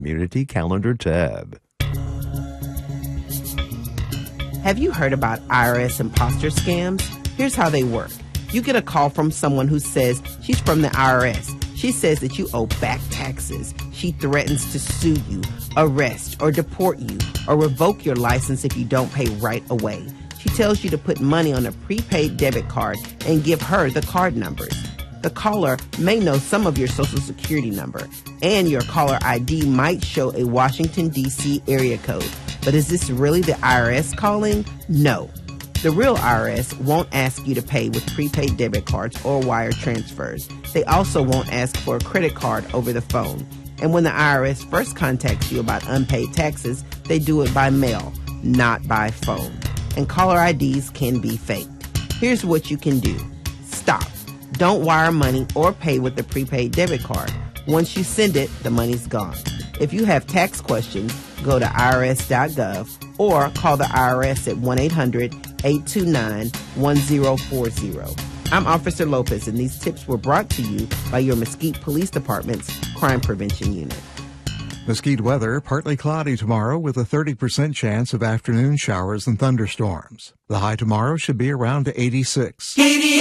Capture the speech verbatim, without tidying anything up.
Community Calendar tab. Have you heard about I R S imposter scams? Here's how they work. You get a call from someone who says she's from the I R S. She says that you owe back taxes. She threatens to sue you, arrest, or deport you, or revoke your license if you don't pay right away. She tells you to put money on a prepaid debit card and give her the card numbers. The caller may know some of your social security number, and your caller I D might show a Washington, D C area code. But is this really the I R S calling? No. The real I R S won't ask you to pay with prepaid debit cards or wire transfers. They also won't ask for a credit card over the phone. And when the I R S first contacts you about unpaid taxes, they do it by mail, not by phone. And caller I Ds can be faked. Here's what you can do. Stop. Don't wire money or pay with the prepaid debit card. Once you send it, the money's gone. If you have tax questions, go to I R S dot gov or call the I R S at one eight hundred, eight two nine, one zero four zero. I'm Officer Lopez, and these tips were brought to you by your Mesquite Police Department's Crime Prevention Unit. Mesquite weather, partly cloudy tomorrow with a thirty percent chance of afternoon showers and thunderstorms. The high tomorrow should be around eighty-six.